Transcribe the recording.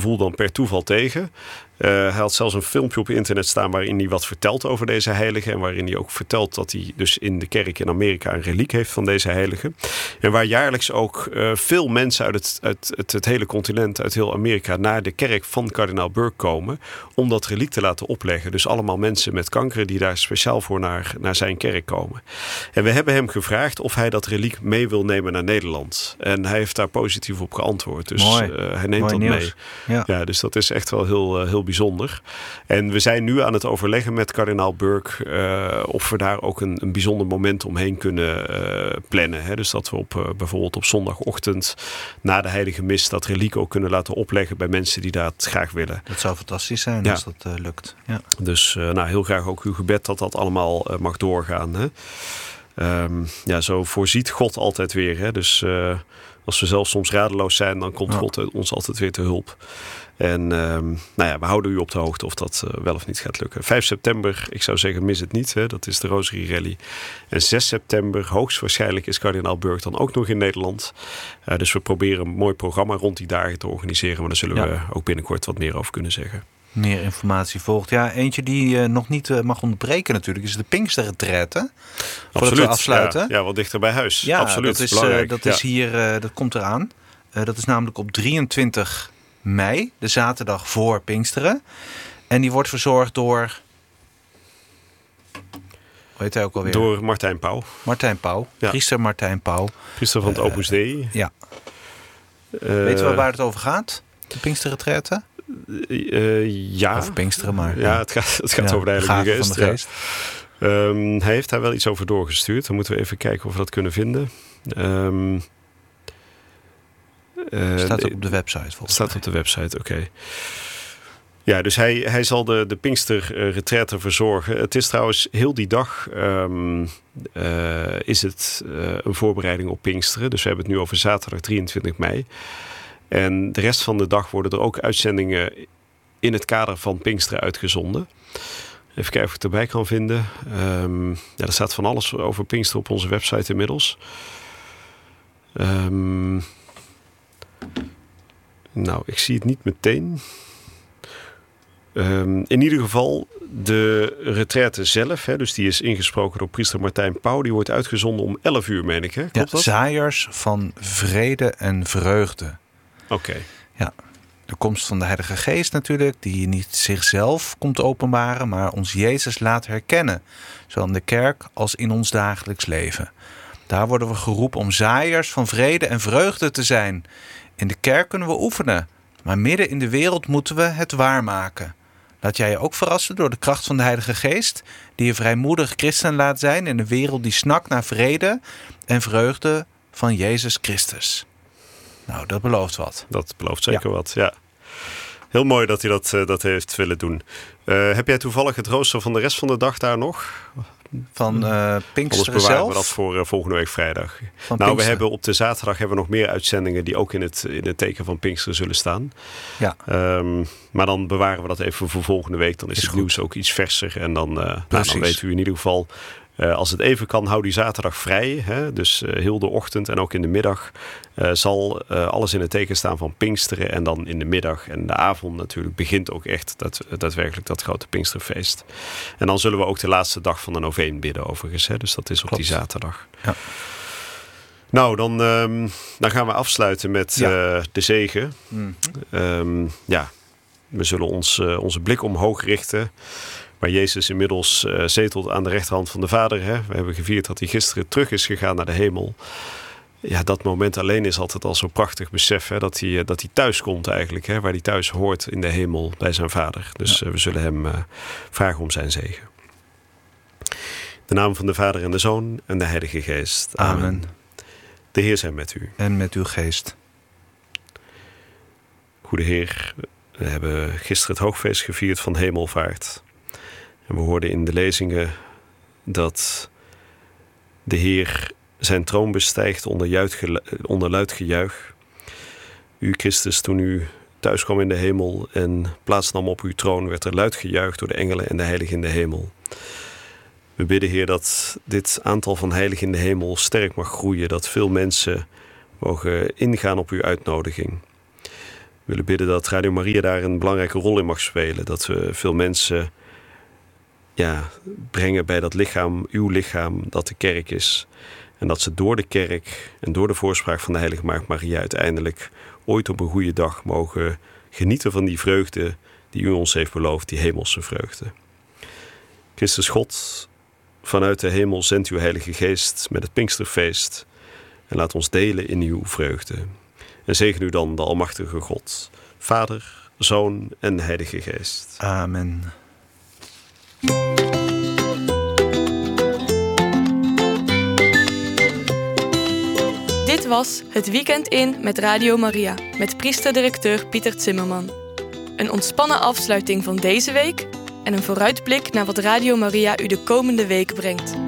gevoel dan per toeval tegen. Hij had zelfs een filmpje op internet staan waarin hij wat vertelt over deze heilige. En waarin hij ook vertelt dat hij dus in de kerk in Amerika een reliek heeft van deze heilige. En waar jaarlijks ook veel mensen uit het hele continent, uit heel Amerika, naar de kerk van kardinaal Burke komen om dat reliek te laten opleggen. Dus allemaal mensen met kanker die daar speciaal voor naar zijn kerk komen. En we hebben hem gevraagd of hij dat reliek mee wil nemen naar Nederland. En hij heeft daar positief op geantwoord. Dus hij neemt dat nieuws. mee. Ja, dus dat is echt wel heel bijzonder. En we zijn nu aan het overleggen met kardinaal Burke of we daar ook een bijzonder moment omheen kunnen plannen. Hè? Dus dat we bijvoorbeeld op zondagochtend na de heilige mis dat reliek ook kunnen laten opleggen bij mensen die dat graag willen. Dat zou fantastisch zijn als dat lukt. Ja. Dus heel graag ook uw gebed dat allemaal mag doorgaan. Hè? Zo voorziet God altijd weer. Hè? Dus als we zelf soms radeloos zijn, dan komt God ons altijd weer te hulp. En we houden u op de hoogte of dat wel of niet gaat lukken. 5 september, ik zou zeggen, mis het niet. Hè? Dat is de Rosary Rally. En 6 september, hoogstwaarschijnlijk is kardinaal Burke dan ook nog in Nederland. Dus we proberen een mooi programma rond die dagen te organiseren. Maar daar zullen we ook binnenkort wat meer over kunnen zeggen. Meer informatie volgt. Ja, eentje die nog niet mag ontbreken natuurlijk is de Pinksterretraite. Voordat we afsluiten. Ja, wat dichter bij huis. Ja, absoluut. Dat is hier, dat komt eraan. Dat is namelijk op 23 mei, de zaterdag voor Pinksteren. En die wordt verzorgd door... Hoe heet hij ook alweer? Door Martijn Pauw. Martijn Pauw. Ja. Priester Martijn Pauw. Priester van het Opus Dei. Ja. Weten we waar het over gaat? De Pinksterretraite? Ja. Of Pinksteren, maar... Ja, het gaat over de Heilige Geest. Van de Geest. Hij heeft daar wel iets over doorgestuurd. Dan moeten we even kijken of we dat kunnen vinden. Staat ook op de website volgens mij. Staat op de website, oké. Ja, dus hij zal de Pinksterretraite verzorgen. Het is trouwens heel die dag is het een voorbereiding op Pinksteren. Dus we hebben het nu over zaterdag 23 mei. En de rest van de dag worden er ook uitzendingen in het kader van Pinksteren uitgezonden. Even kijken of ik het erbij kan vinden. Er staat van alles over Pinksteren op onze website inmiddels. Ik zie het niet meteen. In ieder geval de retraite zelf, hè, dus die is ingesproken door priester Martijn Pauw. Die wordt uitgezonden om 11 uur, meen ik. Hè? Klopt dat? Zaaiers van vrede en vreugde. Oké. Ja, de komst van de Heilige Geest natuurlijk, die niet zichzelf komt openbaren, maar ons Jezus laat herkennen, zowel in de kerk als in ons dagelijks leven. Daar worden we geroepen om zaaiers van vrede en vreugde te zijn. In de kerk kunnen we oefenen, maar midden in de wereld moeten we het waarmaken. Laat jij je ook verrassen door de kracht van de Heilige Geest, die je vrijmoedig christen laat zijn in een wereld die snakt naar vrede en vreugde van Jezus Christus. Nou, dat belooft wat. Dat belooft zeker wat, ja. Heel mooi dat hij dat heeft willen doen. Heb jij toevallig het rooster van de rest van de dag daar nog? Van Pinksteren bewaren zelf? We dat voor volgende week vrijdag. We hebben op de zaterdag nog meer uitzendingen die ook in het teken van Pinksteren zullen staan. Ja. Maar dan bewaren we dat even voor volgende week. Dan is het nieuws ook iets verser. En dan weet u in ieder geval... als het even kan, hou die zaterdag vrij. Hè? Dus heel de ochtend en ook in de middag zal alles in het teken staan van Pinksteren. En dan in de middag en de avond natuurlijk begint ook echt daadwerkelijk dat grote Pinksterfeest. En dan zullen we ook de laatste dag van de noveen bidden overigens. Hè? Dus dat is op die zaterdag. Ja. Nou, dan gaan we afsluiten met de zegen. Mm-hmm. We zullen onze blik omhoog richten... waar Jezus inmiddels zetelt aan de rechterhand van de Vader. Hè? We hebben gevierd dat hij gisteren terug is gegaan naar de hemel. Ja, dat moment alleen is altijd al zo'n prachtig besef. Hè? Dat hij thuis komt eigenlijk. Hè? Waar hij thuis hoort in de hemel bij zijn Vader. Dus we zullen hem vragen om zijn zegen. In de naam van de Vader en de Zoon en de Heilige Geest. Amen. De Heer zij met u. En met uw geest. Goede Heer, we hebben gisteren het hoogfeest gevierd van Hemelvaart. En we hoorden in de lezingen dat de Heer zijn troon bestijgt onder luid gejuich. U, Christus, toen u thuis kwam in de hemel en plaatsnam op uw troon, werd er luid gejuicht door de engelen en de heiligen in de hemel. We bidden, Heer, dat dit aantal van heiligen in de hemel sterk mag groeien, dat veel mensen mogen ingaan op uw uitnodiging. We willen bidden dat Radio Maria daar een belangrijke rol in mag spelen. Dat we veel mensen brengen bij dat lichaam, uw lichaam, dat de kerk is. En dat ze door de kerk en door de voorspraak van de Heilige Maagd Maria uiteindelijk ooit op een goede dag mogen genieten van die vreugde die u ons heeft beloofd, die hemelse vreugde. Christus God, vanuit de hemel zendt uw Heilige Geest met het Pinksterfeest en laat ons delen in uw vreugde. En zegen u dan de almachtige God, Vader, Zoon en Heilige Geest. Amen. Dit was Het Weekend in met Radio Maria, met priester-directeur Pieter Zimmerman. Een ontspannen afsluiting van deze week en een vooruitblik naar wat Radio Maria u de komende week brengt.